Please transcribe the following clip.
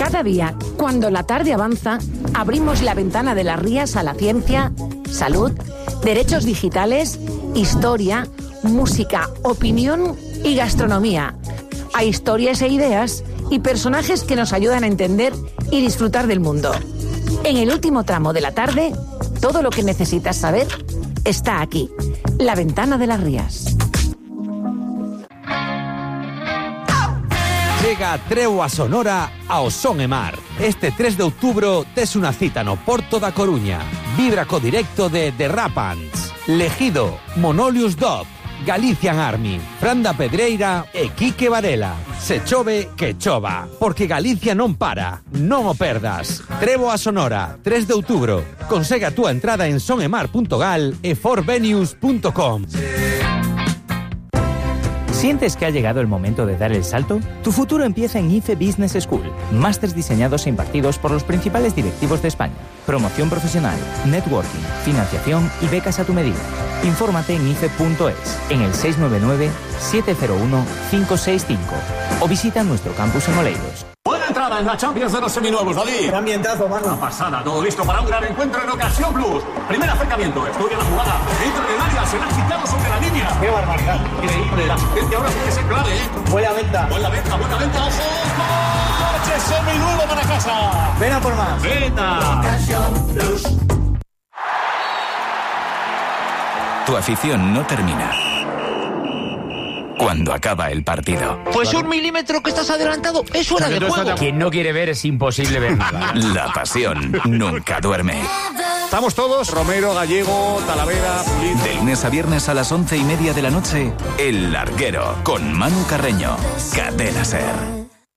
Cada día, cuando la tarde avanza, abrimos la ventana de las Rías a la ciencia, salud, derechos digitales, historia, música, opinión y gastronomía. Hay historias e ideas y personajes que nos ayudan a entender y disfrutar del mundo. En el último tramo de la tarde, todo lo que necesitas saber está aquí. La ventana de las Rías. Llega Treo a Sonora ao Son e Mar. Este 3 de outubro tes unha cita no Porto da Coruña. Vibra co directo de The Rapants, Legido, Monolius Dog, Galician Army, Fran da Pedreira e Quique Varela. Se chove, que chova, porque Galicia non para. Non o perdas. Trevo a Sonora, 3 de outubro. Consegue a túa entrada en sonemar.gal e forvenues.com. ¿Sientes que ha llegado el momento de dar el salto? Tu futuro empieza en IFE Business School. Másters diseñados e impartidos por los principales directivos de España. Promoción profesional, networking, financiación y becas a tu medida. Infórmate en ife.es, en el 699-701-565 o visita nuestro campus en Oleiros. Buena entrada en la Champions de los seminuevos, David. Qué ambientazo, mano. Una pasada, todo listo para un gran encuentro en Ocasión Plus. Primer acercamiento, estudia la jugada. Entra en el área, se la ha quitado sobre la línea. Qué barbaridad. Increíble, la asistencia ahora sí que es clave, ¿eh? Buena venta. Buena venta, ojo. Coche seminuevo para casa. Ven a por más. Venta. Ocasión Plus. Tu afición no termina cuando acaba el partido. Pues un milímetro que estás adelantado es fuera de juego. Quien no quiere ver es imposible ver nada. La pasión nunca duerme. Estamos todos, Romero, Gallego, Talavera, Pulido. De lunes a viernes a las 11:30 de la noche, El Larguero, con Manu Carreño. Cadena Ser.